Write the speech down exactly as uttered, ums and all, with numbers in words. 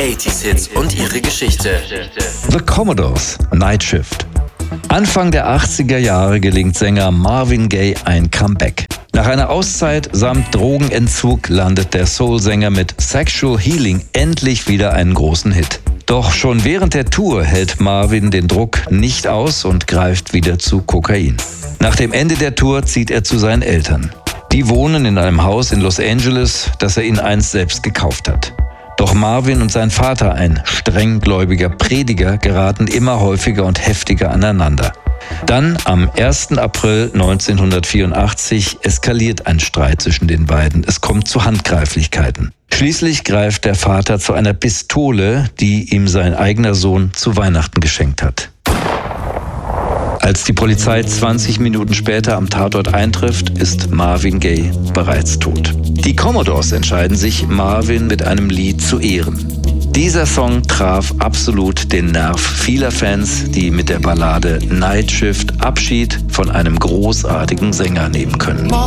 achtziger-Hits und ihre Geschichte. The Commodores, Night Shift. Anfang der achtziger Jahre gelingt Sänger Marvin Gaye ein Comeback. Nach einer Auszeit samt Drogenentzug landet der Soul-Sänger mit Sexual Healing endlich wieder einen großen Hit. Doch schon während der Tour hält Marvin den Druck nicht aus und greift wieder zu Kokain. Nach dem Ende der Tour zieht er zu seinen Eltern. Die wohnen in einem Haus in Los Angeles, das er ihnen einst selbst gekauft hat. Doch Marvin und sein Vater, ein strenggläubiger Prediger, geraten immer häufiger und heftiger aneinander. Dann, am ersten April neunzehnhundertvierundachtzig, eskaliert ein Streit zwischen den beiden. Es kommt zu Handgreiflichkeiten. Schließlich greift der Vater zu einer Pistole, die ihm sein eigener Sohn zu Weihnachten geschenkt hat. Als die Polizei zwanzig Minuten später am Tatort eintrifft, ist Marvin Gaye bereits tot. Die Commodores entscheiden sich, Marvin mit einem Lied zu ehren. Dieser Song traf absolut den Nerv vieler Fans, die mit der Ballade Night Shift Abschied von einem großartigen Sänger nehmen können.